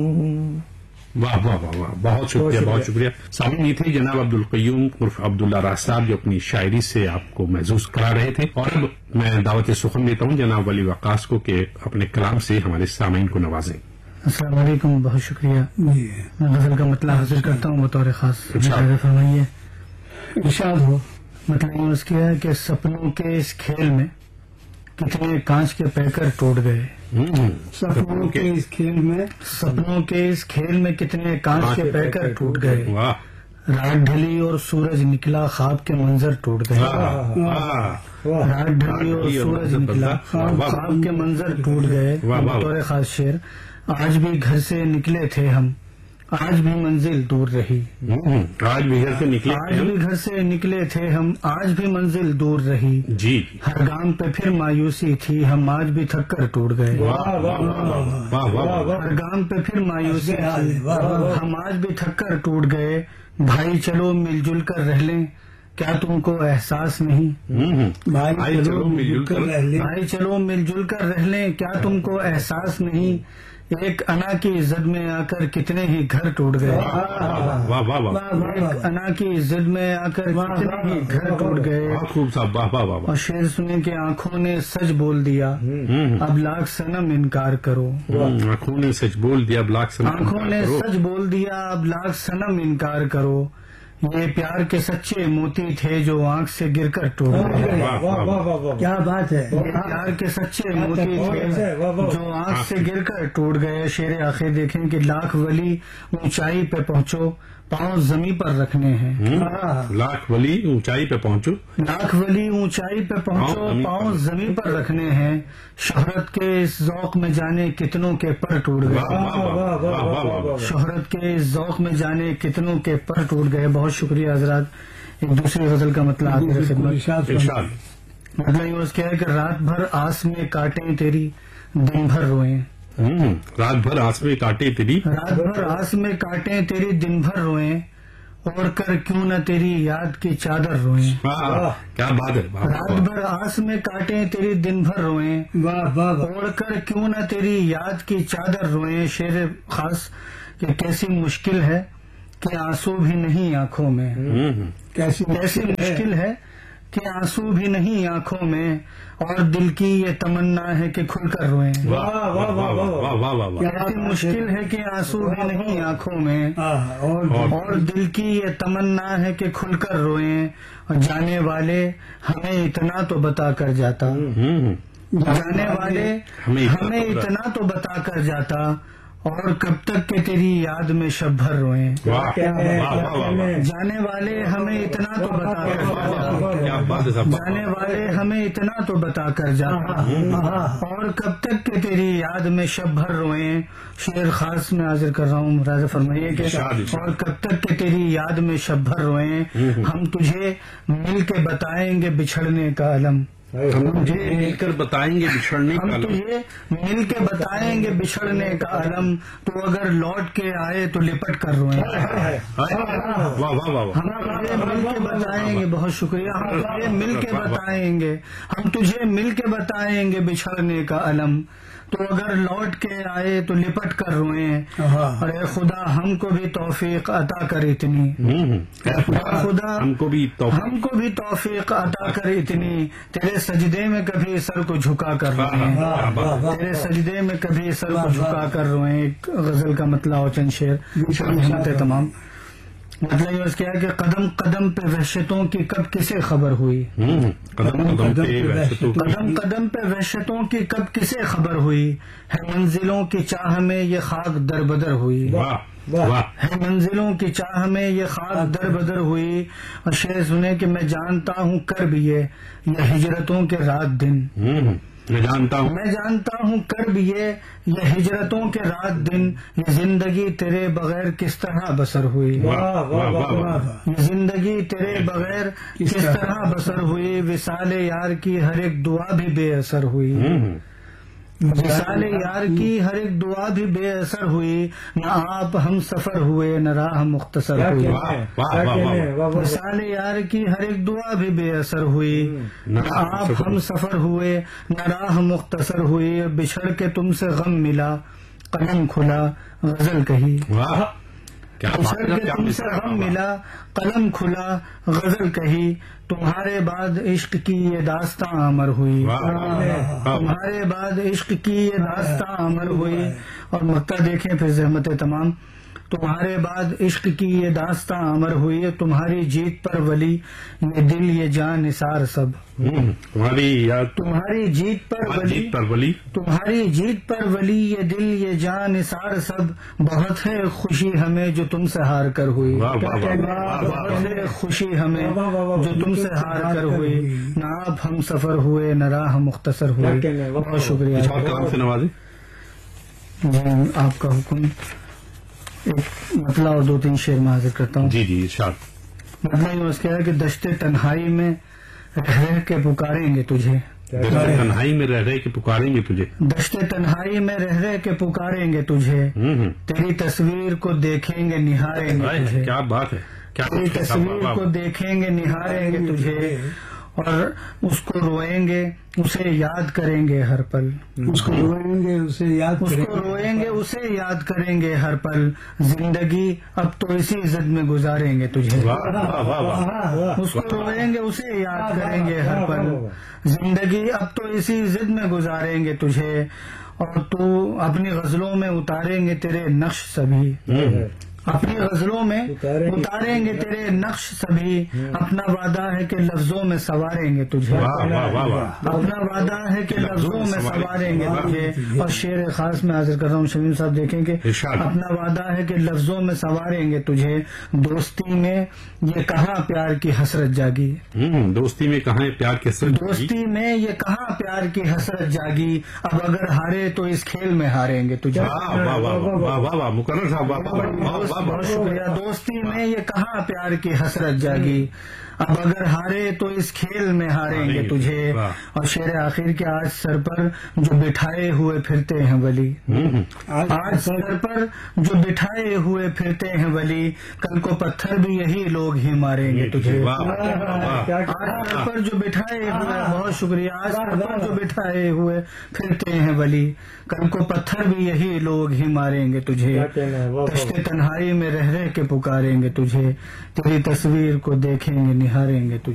واہ واہ واہ واہ، بہت شکریہ بہت شکریہ. سامعین، یہ تھے جناب عبدالقیوم عرف عبداللہ راز صاحب جو اپنی شاعری سے آپ کو محظوظ کرا رہے تھے. اور اب میں دعوت سخن دیتا ہوں جناب ولی وقاص کو کہ اپنے کلام سے ہمارے سامعین کو نوازیں. السلام علیکم، بہت شکریہ. میں غزل کا مطلب حاصل کرتا ہوں بطور خاص. فرمائیے. ارشاد ہو. مطلب یہ اس کیا ہے کہ سپنوں کے اس کھیل میں کتنے کانچ کے پیکر ٹوٹ گئے. سپنوں کے اس کھیل میں کتنے کانچ کے پیکر ٹوٹ گئے. رات ڈھلی اور سورج نکلا، خواب کے منظر ٹوٹ گئے. رات ڈھلی اور سورج نکلا، خواب کے منظر ٹوٹ گئے. بطور خاص شعر. آج بھی گھر سے نکلے تھے ہم، آج بھی منزل دور رہی. آج بھی گھر سے نکلے تھے ہم، آج بھی منزل دور رہی. جی. ہر گام پہ پھر مایوسی تھی، ہم آج بھی تھک کر ٹوٹ گئے. ہر گام پہ پھر مایوسی تھی، ہم آج بھی تھک کر ٹوٹ گئے. بھائی چلو مل جل کر رہ لیں، کیا تم کو احساس نہیں؟ بھائی چلو مل جل کر رہ لیں، کیا تم کو احساس نہیں؟ ایک انا کی زد میں آ کر کتنے ہی گھر ٹوٹ گئے. ایک انا کی زد میں آ کر کتنے ہی گھر ٹوٹ گئے. اور شعر سنے کہ آنکھوں نے سچ بول دیا، اب لاکھ صنم انکار کرو. آنکھوں نے سچ بول دیا، اب لاکھ صنم انکار کرو. یہ پیار کے سچے موتی تھے جو آنکھ سے گر کر ٹوٹ گئے. کیا بات ہے. یہ پیار کے سچے موتی تھے جو آنکھ سے گر کر ٹوٹ گئے. شعر آخر دیکھیں کہ لاکھ ولی اونچائی پہ پہنچو، پاؤں زمیں پر رکھنے ہیں. لاکھ ولی اونچائی پہ پہنچو، پاؤں زمیں پر رکھنے ہیں. شہرت کے اس ذوق میں جانے کتنوں کے پر ٹوٹ گئے. بہت شکریہ حضرات. ایک دوسری غزل کا مطلب آپ کی خدمت. مطلب یہ اس کیا ہے کہ رات بھر آس میں کاٹیں تیری، دن بھر روئیں. رات بھر آس میں کاٹیں تیری، دن بھر روئیں. اوڑھ کر کیوں نہ تیری یاد کی چادر روئیں. کیا بات ہے. رات بھر آس میں کاٹیں تیری، دن بھر روئیں. اوڑھ کر کیوں نہ تیری یاد کی چادر روئیں. شعر خاص کہ کیسی مشکل ہے کہ آنسو بھی نہیں آنکھوں میں. کیسی مشکل ہے کہ آنسو بھی نہیں آنکھوں میں، اور دل کی یہ تمنا ہے کہ کھل کر روئیں. کیسی مشکل ہے کہ آنسو بھی نہیں آنکھوں میں، اور دل کی یہ تمنا ہے کہ کھل کر روئیں. اور جانے والے ہمیں اتنا تو بتا کر جاتا، اور کب تک کہ تیری یاد میں شب بھر روئیں. جانے والے ہمیں اتنا تو بتا کر جاتا، اور کب تک کہ تیری یاد میں شب بھر روئیں. شعر خاص میں حاضر کر رہا ہوں. راز فرمائیے کہ اور کب تک کہ تیری یاد میں شب بھر روئیں. ہم تجھے مل کے بتائیں گے بچھڑنے کا علم، ہم تجھے مل کر بتائیں گے بچھڑنے کا علم. تو اگر لوٹ کے آئے تو لپٹ کر روئیں. ہم تجھے مل کے بتائیں گے. بہت شکریہ. ہم تجھے مل کے بتائیں گے بچھڑنے کا علم. تو اگر لوٹ کے آئے تو لپٹ کر روئیں. ارے خدا ہم کو بھی توفیق عطا کر اتنی، خدا ہم کو بھی توفیق عطا کر اتنی. تیرے سجدے میں کبھی سر کو جھکا کر روئیں. ایک غزل کا مطلب اور چند شعر تمام. مطلب یہ کیا کہ قدم قدم پہ وحشتوں کی کب کسے خبر ہوئی. قدم قدم پہ وحشتوں کی کب کسے خبر ہوئی. ہے منزلوں کی چاہ میں یہ خاک در بدر ہوئی. اور شعر سنے کہ میں جانتا ہوں کر بھی یہ ہجرتوں کے رات دن. میں جانتا ہوں کر بھی یہ ہجرتوں کے رات دن. یہ زندگی تیرے بغیر کس طرح بسر ہوئی. وصال یار کی ہر ایک دعا بھی بے اثر ہوئی. نہ آپ ہم سفر ہوئے نہ راہ مختصر ہوئی. وصال یار کی ہر ایک دعا بھی بے اثر ہوئی. نہ آپ ہم سفر ہوئے نہ راہ مختصر ہوئی. بچھڑ کے تم سے غم ملا قلم کھلا غزل کہی. واہ کیا اشر کے تم سے غم ملا قلم کھلا غزل کہی. تمہارے بعد عشق کی یہ داستاں امر ہوئی. تمہارے بعد عشق کی یہ داستاں امر ہوئی. اور مکہ دیکھیں پھر زحمت تمام. تمہارے بعد عشق کی یہ داستاں امر ہوئی. تمہاری جیت پر ولی یہ دل یہ جان نثار سب. تمہاری جیت پر ولی تمہاری جیت پر ولی یہ دل یہ جان نثار سب. بہت ہے خوشی ہمیں جو تم سے ہار کر ہوئی. بہت ہے خوشی ہمیں جو تم سے ہار کر ہوئی. نہ آپ ہم سفر ہوئے نہ راہ مختصر ہوئی. بہت شکریہ. آپ کا حکم. ایک مطلع اور 2-3 شعر میں حاضر کرتا ہوں. جی ارشاد. مطلع یہ اس کا ہے کہ دشت تنہائی میں رہ کے پکاریں گے تجھے. تنہائی میں رہ کے پکاریں گے تجھے. دشت تنہائی میں رہ کے پکاریں گے تجھے. تیری تصویر کو دیکھیں گے نہاریں گے تجھے. کیا بات ہے. تیری تصویر کو دیکھیں گے نہاریں گے تجھے. اور اس کو روئیں گے اسے یاد کریں گے ہر پل. اس کو روئیں گے اسے یاد کریں گے ہر پل. زندگی اب تو اسی زد میں گزاریں گے تجھے. اس کو روئیں گے اسے یاد کریں گے ہر پل. زندگی اب تو اسی زد میں گزاریں گے تجھے. اور تو اپنی غزلوں میں اتاریں گے تیرے نقش سبھی. اپنی غزلوں میں اتاریں گے تیرے نقش سبھی. اپنا وعدہ ہے کہ لفظوں میں سواریں گے تجھے. اپنا وعدہ ہے کہ لفظوں میں سواریں گے تجھے. اور شعر خاص میں حاضر کر رہا ہوں. شمیم صاحب دیکھیں کہ اپنا وعدہ ہے کہ لفظوں میں سواریں گے تجھے. دوستی میں یہ کہاں پیار کی حسرت جاگی. دوستی میں کہاں پیار کی حسرت. دوستی میں یہ کہاں پیار کی حسرت جاگی. اب اگر ہارے تو اس کھیل میں ہاریں گے تجھے. مقرر صاحب بہت شکریہ. دوستی میں یہ کہاں پیار کی حسرت جاگی. اب اگر ہارے تو اس کھیل میں ہاریں گے تجھے. اور شعر آخر کے آج سر پر جو بٹھائے ہوئے پھرتے ہیں ولی. آج سر پر جو بٹھائے ہوئے پھرتے ہیں ولی. کل کو پتھر بھی یہی لوگ ہی ماریں گے تجھے. آج سر پر جو بٹھائے ہوئے. بہت شکریہ. آج سر پر جو بٹھائے ہوئے پھرتے ہیں ولی. کل کو پتھر بھی یہی لوگ ہی ماریں گے تجھے. دشت تنہائی میں رہ کے پکاریں گے تجھے. تیری تصویر کو دیکھیں گے نہاریں گے تجھے.